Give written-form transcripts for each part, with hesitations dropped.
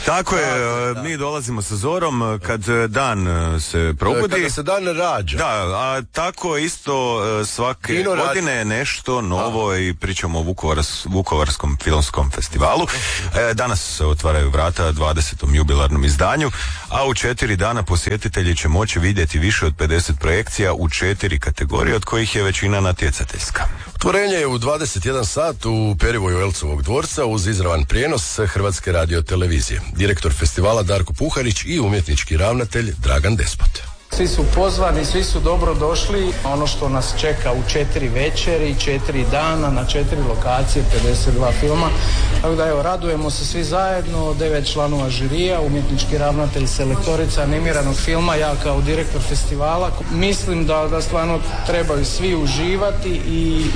Tako je, mi dolazimo sa zorom kad dan se probudi. Kada se dan rađa. Da, a tako isto svake godine nešto novo i pričamo o Vukovarskom filmskom festivalu. Danas se otvaraju vrata 20. jubilarnom izdanju, a u 4 dana posjetitelji će moći vidjeti više od 50 projekcija u 4 kategorije, od kojih je većina natjecateljska. Otvorenje je u 21 sat u perivoju Elcovog dvorca uz izravan prijenos Hrvatske radiotelevizije. Direktor festivala Darko Puharić i umjetnički ravnatelj Dragan Despot. Svi su pozvani, svi su dobro došli. Ono što nas čeka u 4 večeri, 4 dana, na 4 lokacije, 52 filma. Tako da evo, radujemo se svi zajedno, 9 članova žirija, umjetnički ravnatelj, selektorica animiranog filma, ja kao direktor festivala. Mislim da stvarno trebaju svi uživati i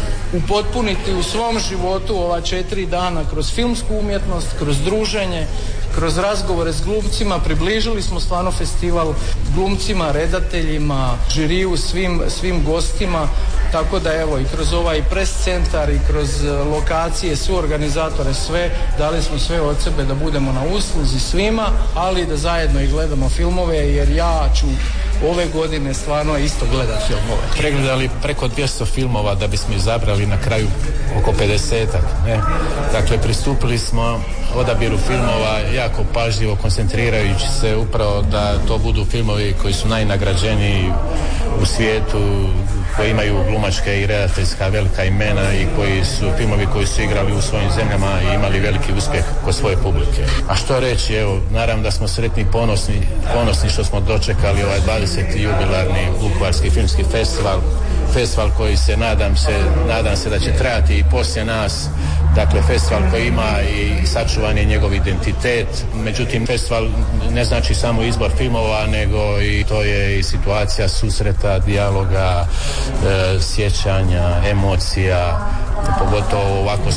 upotpuniti u svom životu ova 4 dana kroz filmsku umjetnost, kroz druženje, kroz razgovore s glumcima. Približili smo stvarno festival glumcima, redateljima, žiriju, svim gostima, tako da evo i kroz ovaj pres centar i kroz lokacije, su organizatore, sve, dali smo sve od sebe da budemo na usluzi svima, ali da zajedno i gledamo filmove, jer ja ću ove godine stvarno isto gledati filmove. Pregledali preko 200 filmova da bismo izabrali na kraju oko 50-ak. Dakle, pristupili smo odabiru filmova jako pažljivo, koncentrirajući se upravo da to budu filmovi koji su najnagrađeniji u svijetu, koji imaju glumačke i redateljska velika imena i koji su filmovi koji su igrali u svojim zemljama i imali veliki uspjeh kod svoje publike. A što reći, evo, naravno da smo sretni i ponosni što smo dočekali ovaj 20. jubilarni Vukovarski filmski festival koji se nadam se da će trajati i poslije nas. Dakle, festival koji ima i sačuvan je njegov identitet. Međutim, festival ne znači samo izbor filmova, nego i to je i situacija susreta, dijaloga, sjećanja, emocija, pogotovo u ovako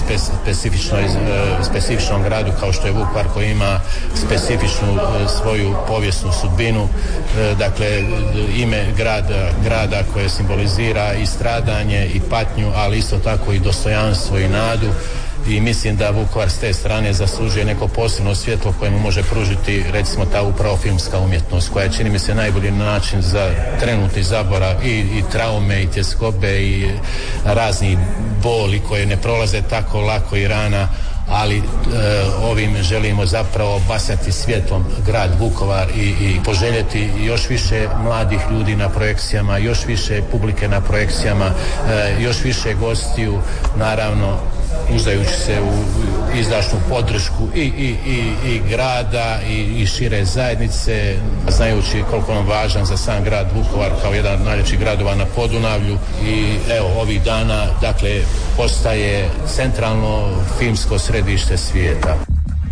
specifičnom gradu kao što je Vukovar, koji ima specifičnu svoju povijesnu sudbinu. Dakle, ime grada koje simbolizira i stradanje i patnju, ali isto tako i dostojanstvo i nadu. I mislim da Vukovar s te strane zaslužuje neko posebno svjetlo koje mu može pružiti, recimo, ta upravo filmska umjetnost, koja čini mi se najbolji način za trenutni zaborav i traume i tjeskobe i razni boli koje ne prolaze tako lako i rana, ali ovim želimo zapravo basati svjetlom grad Vukovar i poželjeti još više mladih ljudi na projekcijama, još više publike na projekcijama, još više gostiju, naravno uzdajući se u izdašnu podršku i grada i šire zajednice, znajući koliko nam važan za sam grad Vukovar kao jedan od najljepših gradova na Podunavlju. I evo, ovih dana, dakle, postaje centralno filmsko središte svijeta.